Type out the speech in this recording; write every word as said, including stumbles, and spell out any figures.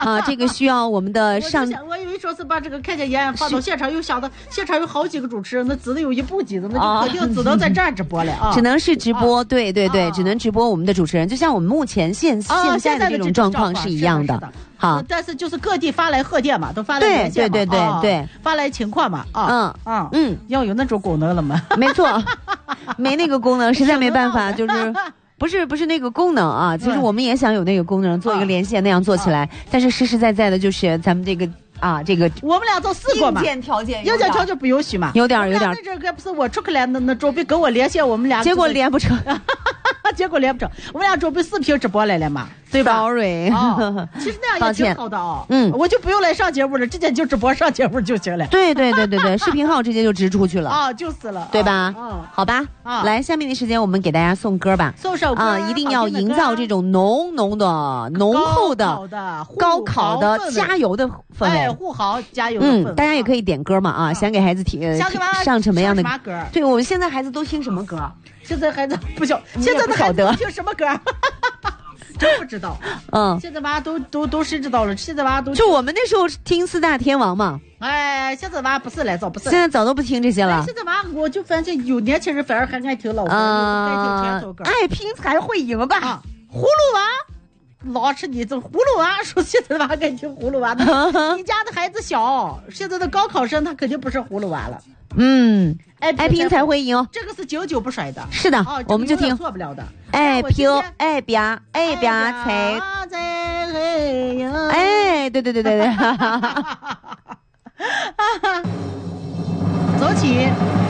啊，这个需要我们的上。 我, 我以为说是把这个看见演员放到现场，又想到现场有好几个主持人，那只能有一部机子，那就肯定只能在这儿直播了啊。 只能是直播，啊、对对对、啊，只能直播我们的主持人，就像我们目前现、啊、现在的这种状况是一样的。的好， 但是就是各地发来贺电嘛，都发来连线嘛， 对对对对对、啊， 发来情况嘛，啊， 嗯嗯嗯，要有那种功能了吗？ 没错，没那个功能，实在没办法，就是。不是不是那个功能啊，其实我们也想有那个功能，做一个连线那样做起来，但是实实在在的就是咱们这个啊，这个我们俩都试过嘛， 硬件条件， 硬件条件不允许嘛， 有点有点。 那这个不是我出来那那准备跟我连线，我们俩结果连不成， 结果连不成，我们俩准备视频直播来了嘛，对吧 ？Sorry，、 哦、其实那样也挺好的啊、哦， 嗯， 我就不用来上节目了，直接就直播上节目就行了。 对对对对对，视频号直接就直出去了啊，就是了， 对吧？ 嗯、啊， 好吧，啊，来，下面的时间我们给大家送歌吧， 送首歌啊，一定要营造这种浓浓的、浓厚的高考的加油的氛围， 哎，护航加油的氛围。 嗯，大家也可以点歌嘛啊，想给孩子听上什么样的歌？ 对，我们现在孩子都听什么歌？ 现在孩子不晓，现在的孩子听什么歌？真不知道。嗯，现在娃都都都谁知道了？现在娃都就我们那时候听四大天王嘛。 哎，现在娃不是来早不是。 现在早都不听这些了。 哎、现在娃我就发现有年轻人反而还爱听老歌，爱听前首歌。 爱拼才会赢吧？ 啊、葫芦娃。老是你这葫芦娃，说现在娃爱听葫芦娃，你家的孩子小，现在的高考生他肯定不是葫芦娃了。 嗯，爱拼才会赢， 这个是经久不衰的。 是的， 哦、 我们就听错不了的。 爱拼爱拼爱拼才会赢。 哎，对对对对对， 走起。